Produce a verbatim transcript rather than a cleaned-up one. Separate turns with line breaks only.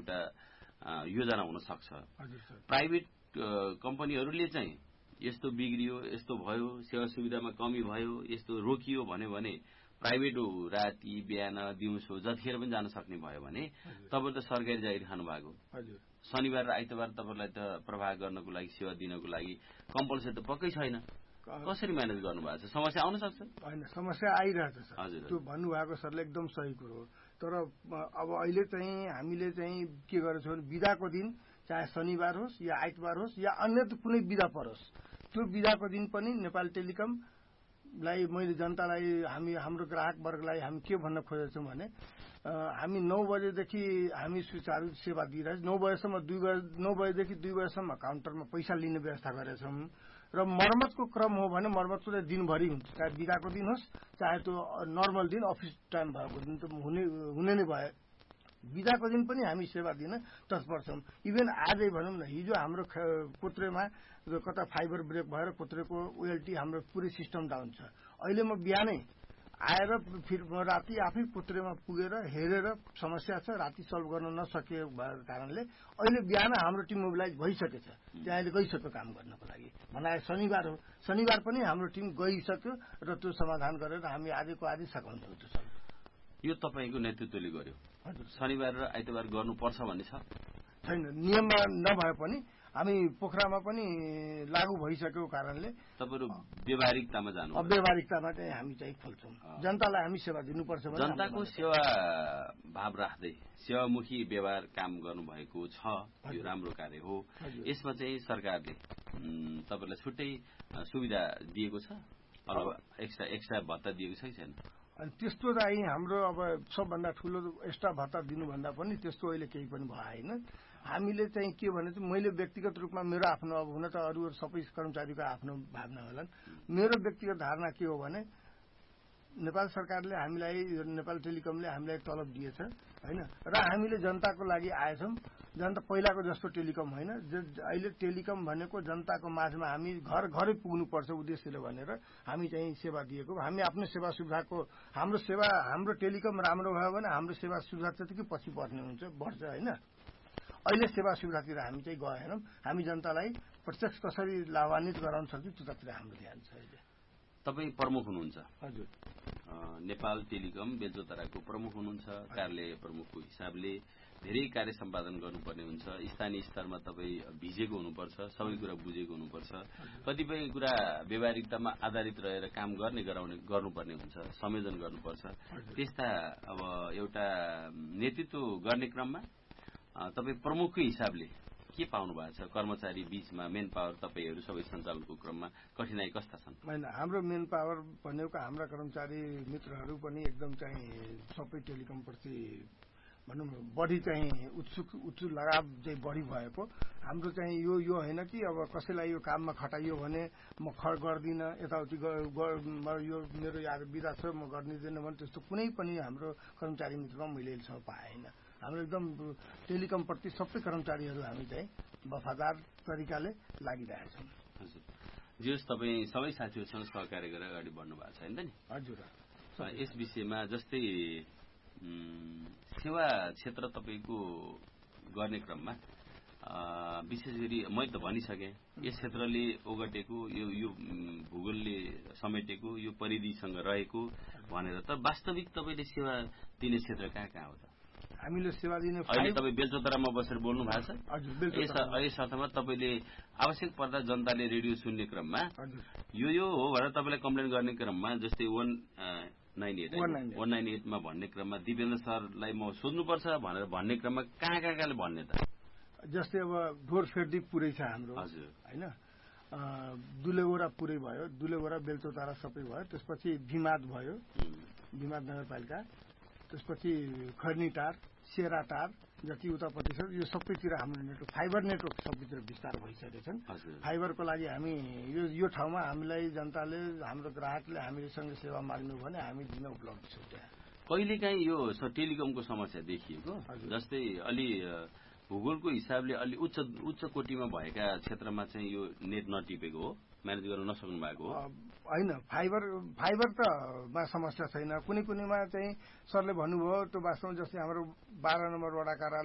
एउटा योजना हुन सक्छ। प्राइभेट कम्पनीहरूले चाहिँ यस्तो बिग्रियो, यस्तो भयो, सेवा सुविधामा कमी भयो, यस्तो रोकियो भन्यो भने प्राइभेट हो, राति बिहान दिउँसो जतिखेर पनि जान सक्ने भयो भने तपाईँ त सरकारी जागिर खानु भएको। शनिबार र आइतबार तपाईँलाई त प्रवाह गर्नको लागि, सेवा दिनको लागि कम्पलसरी त पक्कै छैन। कसरी म्यानेज गर्नुभएको छ? समस्या आउन सक्छ?
होइन, समस्या आइरहेछ सर। त्यो भन्नुभएको सरले एकदम सही कुरो हो। तर अब अहिले चाहिँ हामीले चाहिँ के गरेछौँ भने बिदाको दिन चाहे शनिबार होस् या आइतबार होस् या अन्य कुनै बिदा परोस्, त्यो बिदाको दिन पनि नेपाल टेलिकमलाई मैले जनतालाई, हामी हाम्रो ग्राहक वर्गलाई हामी के भन्न खोजेछौँ भने हामी नौ बजेदेखि हामी सुचारू सेवा दिइरहेछौँ। नौ बजेसम्म दुई बजे नौ बजेदेखि दुई बजेसम्म काउन्टरमा पैसा लिने व्यवस्था गरेछौँ। र मर्मतको क्रम हो भने मर्मतको चाहिँ दिनभरि हुन्छ, चाहे बिदाको दिन होस् चाहे त्यो नर्मल दिन अफिस टाइम भएको दिन त हुने हुने नै भयो। बिदाको दिन पनि हामी सेवा दिन तत्पर छौँ। इभन आजै भनौँ न, हिजो हाम्रो कोत्रेमा कता फाइबर ब्रेक भएर कोत्रेको ओएलटी हाम्रो पुरै सिस्टम डाउन छ। अहिले म बिहानै आएर फेरि राति आफै कोत्रेमा पुगेर हेरेर समस्या छ, राति सल्भ गर्न नसके भएको कारणले अहिले बिहान हाम्रो टिम मोबिलाइज भइसकेछ, त्यहाँ अहिले गइसक्यो काम गर्नको लागि। भनाए शनिबार हो, शनिबार पनि हाम्रो टिम गइसक्यो र त्यो समाधान गरेर हामी आजको आज सघाउँछौँ। त्यो सल्भ
यो तपाईँको नेतृत्वले गर्यो। शनिबार र आइतबार गर्नुपर्छ भन्ने छ
छैन, नियममा नभए पनि हामी पोखरामा पनि लागू भइसकेको कारणले
तपाईँहरू व्यवहारिकतामा जानु,
व्यवहारिकतामा चाहिँ हामी चाहिँ खोल्छौँ। जनतालाई हामी सेवा दिनुपर्छ भने
जनताको सेवा भाव राख्दै सेवामुखी व्यवहार काम गर्नुभएको छ, यो राम्रो कार्य हो। यसमा चाहिँ सरकारले तपाईँलाई छुट्टै सुविधा दिएको छ, एक्स्ट्रा एक्स्ट्रा भत्ता दिएको छ कि छैन?
अनि त्यस्तो चाहिँ हाम्रो अब सबभन्दा ठुलो एक्स्ट्रा भत्ता दिनुभन्दा पनि त्यस्तो अहिले केही पनि भएन। हामीले चाहिँ के भने चाहिँ मैले व्यक्तिगत रूपमा मेरो आफ्नो, अब हुन त अरू सबै कर्मचारीको आफ्नो भावना होलान्, मेरो व्यक्तिगत धारणा के हो भने नेपाल सरकारले हामीलाई, नेपाल टेलिकमले हामीलाई तलब दिएछ होइन, र हामीले जनताको लागि आएछौँ। जनता पहिलाको जस्तो टेलिकम होइन, अहिले टेलिकम भनेको जनताको माझमा हामी घर घरै पुग्नुपर्छ उद्देश्यले भनेर हामी चाहिँ सेवा दिएको। हामी आफ्नो सेवा सुविधाको, हाम्रो सेवा हाम्रो टेलिकम राम्रो भयो भने हाम्रो सेवा सुविधा त्यतिकै पछि बढ्ने हुन्छ, बढ्छ होइन। अहिले सेवा सुविधातिर हामी चाहिँ गएनौँ, हामी जनतालाई प्रत्यक्ष कसरी लाभान्वित गराउन सक्छौँ त्यतातिर हाम्रो ध्यान छ। अहिले
तपाईँ प्रमुख हुनुहुन्छ।
हजुर,
नेपाल टेलिकम बेलचौताराको प्रमुख हुनुहुन्छ। कार्यालय प्रमुखको हिसाबले धेरै कार्य सम्पादन गर्नुपर्ने हुन्छ। स्थानीय स्तरमा तपाईँ भिजेको हुनुपर्छ, सबै कुरा बुझेको हुनुपर्छ। कतिपय कुरा व्यवहारिकतामा आधारित रहेर काम गर्ने गराउने गर्नुपर्ने हुन्छ, संयोजन गर्नुपर्छ। त्यस्ता अब एउटा नेतृत्व गर्ने क्रममा तपाईँ प्रमुखकै हिसाबले के पाउनु भएको छ? कर्मचारी बीचमा मेन पावर तपाईँहरू सबै सञ्चालनको क्रममा कठिनाई कस्ता छन्?
होइन, हाम्रो मेन पावर भनेको हाम्रा कर्मचारी मित्रहरू पनि एकदम चाहिँ सबै टेलिकमप्रति भनौँ न बढी चाहिँ उत्सुक उत्सुक लगाव चाहिँ बढी भएको। हाम्रो चाहिँ यो यो होइन कि अब कसैलाई यो काममा खटाइयो भने म खर गर्दिनँ, यताउति यो मेरो यार बिदा छ म गर्दिनँ भने त्यस्तो कुनै पनि हाम्रो कर्मचारी मित्रमा मैले अहिलेसम्म पाएन। हाम्रो एकदम टेलिकमप्रति सबै कर्मचारीहरू हामी चाहिँ वफादार तरिकाले लागिरहेछौँ।
हजुर, जे होस् तपाईँ सबै साथीहरूसँग सहकार्य गरेर अगाडि बढ्नु भएको छ होइन नि?
हजुर।
यस विषयमा जस्तै सेवा क्षेत्र तपाईँको गर्ने क्रममा विशेष गरी मैले त भनिसकेँ, यस क्षेत्रले ओगटेको यो यो भूगोलले समेटेको यो परिधिसँग रहेको भनेर, त वास्तविक तपाईँले सेवा दिने क्षेत्र कहाँ कहाँ हो त?
हामीले सेवा दिने
अहिले तपाईँ बेलचौतारामा बसेर बोल्नु भएको छ।
हजुर,
यस अर्थमा तपाईँले आवश्यक पर्दा जनताले रेडियो सुन्ने क्रममा यो यो हो भनेर तपाईँलाई कम्प्लेन गर्ने क्रममा, जस्तै one nine at one nine एटमा भन्ने क्रममा दिपेन्द्र सरलाई म सोध्नुपर्छ भनेर भन्ने क्रममा कहाँ कहाँ कहाँले भन्ने त?
जस्तै अब ढोरफेर्दी पुरै छ हाम्रो होइन, दुलेगोरा पुरै भयो, दुलेगोरा बेलचौतारा सबै भयो, त्यसपछि भिमाद भयो, भिमाद नगरपालिका, त्यसपछि खर्नीटार, सेराटार जति उतापट्टि छ यो सबैतिर हाम्रो नेटवर्क, फाइबर नेटवर्क सबैतिर विस्तार भइसकेका छन्। फाइबरको लागि हामी यो यो ठाउँमा हामीलाई जनताले, हाम्रो ग्राहकले हामीसँग सेवा माग्नु भने हामी दिन उपलब्ध छौँ। त्यहाँ
कहिलेकाहीँ यो टेलिकमको समस्या देखिएको, जस्तै अलि भूगोलको हिसाबले अलि उच्च उच्च कोटीमा भएका क्षेत्रमा चाहिँ यो नेट नटिपेको हो, म्यानेज गर्न नसक्नु भएको हो
होइन? फाइबर फाइबर त मा समस्या छैन, कुनै कुनैमा चाहिँ सरले भन्नुभयो त्यो वास्तवमा, जस्तै हाम्रो बाह्र नम्बर वडा कार्यालय